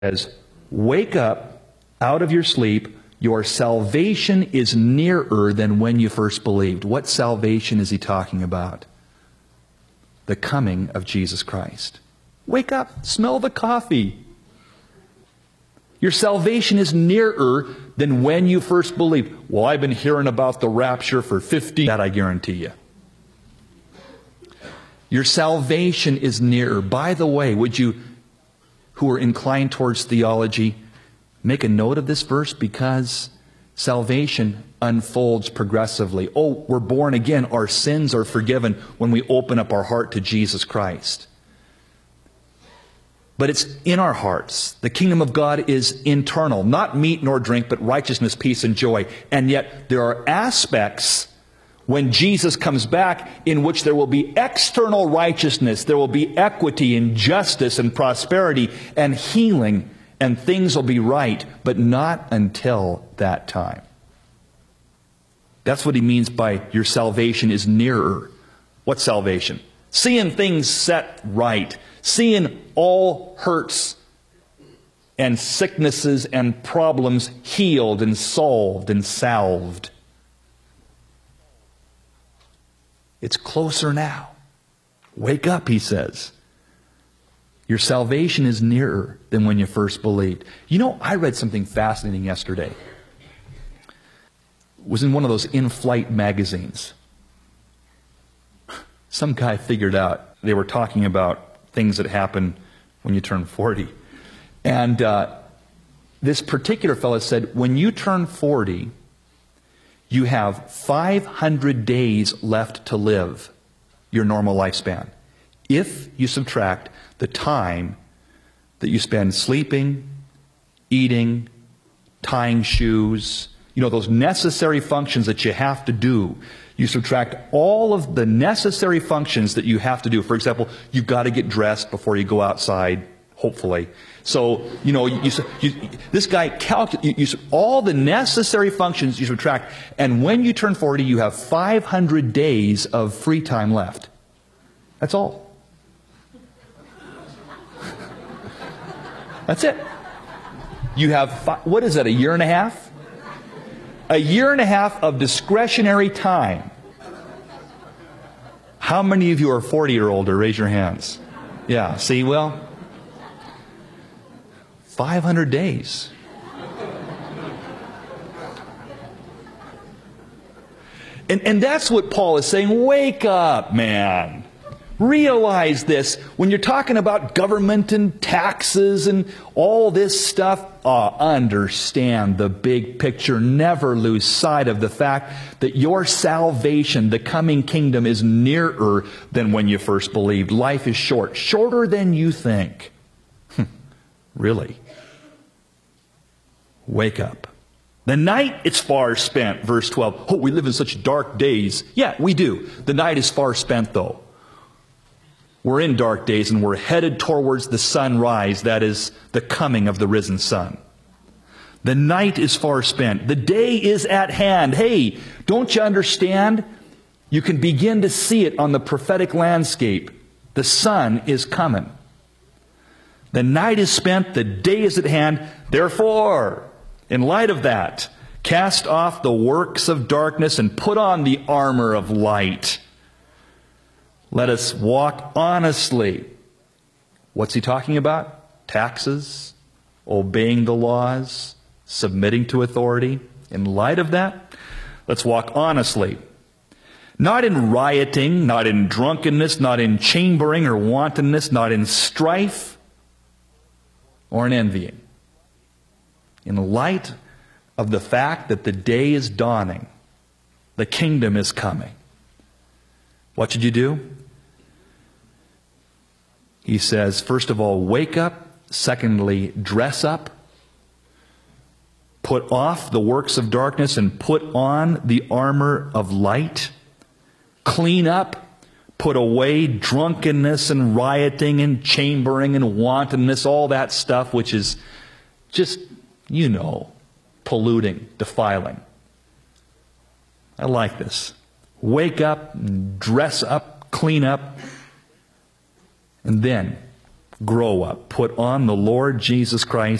says, wake up out of your sleep. Your salvation is nearer than when you first believed. What salvation is he talking about? The coming of Jesus Christ. Wake up. Smell the coffee. Your salvation is nearer than when you first believed. Well, I've been hearing about the rapture for 50 years. That I guarantee you. Your salvation is nearer. By the way, would you, who are inclined towards theology, make a note of this verse, because salvation unfolds progressively. Oh, we're born again. Our sins are forgiven when we open up our heart to Jesus Christ. But it's in our hearts. The kingdom of God is internal, not meat nor drink, but righteousness, peace, and joy. And yet there are aspects when Jesus comes back in which there will be external righteousness, there will be equity and justice and prosperity and healing, and things will be right, but not until that time. That's what he means by your salvation is nearer. What salvation? Seeing things set right. Seeing all hurts and sicknesses and problems healed and solved and salved. It's closer now. Wake up, he says. Your salvation is nearer than when you first believed. You know, I read something fascinating yesterday. It was in one of those in-flight magazines. Some guy figured out, they were talking about things that happen when you turn 40. And this particular fellow said, when you turn 40, you have 500 days left to live your normal lifespan. If you subtract the time that you spend sleeping, eating, tying shoes, you know, those necessary functions that you have to do. You subtract all of the necessary functions that you have to do. For example, you've got to get dressed before you go outside, hopefully. So, you know, this guy calculates all the necessary functions you subtract. And when you turn 40, you have 500 days of free time left. That's all. That's it. You have, what is that, a year and a half? A year and a half of discretionary time. How many of you are 40 or older? Raise your hands. Yeah, see, well, 500 days. And that's what Paul is saying. Wake up, man. Realize this. When you're talking about government and taxes and all this stuff, understand the big picture. Never lose sight of the fact that your salvation, the coming kingdom, is nearer than when you first believed. Life is short. Shorter than you think. Really? Wake up. The night is far spent. Verse 12. Oh, we live in such dark days. Yeah, we do. The night is far spent, though. We're in dark days and we're headed towards the sunrise. That is the coming of the risen sun. The night is far spent. The day is at hand. Hey, don't you understand? You can begin to see it on the prophetic landscape. The sun is coming. The night is spent. The day is at hand. Therefore, in light of that, cast off the works of darkness and put on the armor of light. Let us walk honestly. What's he talking about? Taxes, obeying the laws, submitting to authority. In light of that, let's walk honestly. Not in rioting, not in drunkenness, not in chambering or wantonness, not in strife or in envying. In light of the fact that the day is dawning, the kingdom is coming. What should you do? He says, first of all, wake up. Secondly, dress up. Put off the works of darkness and put on the armor of light. Clean up. Put away drunkenness and rioting and chambering and wantonness, all that stuff which is just, you know, polluting, defiling. I like this. Wake up, dress up, clean up. And then Grow up. Put on the Lord Jesus Christ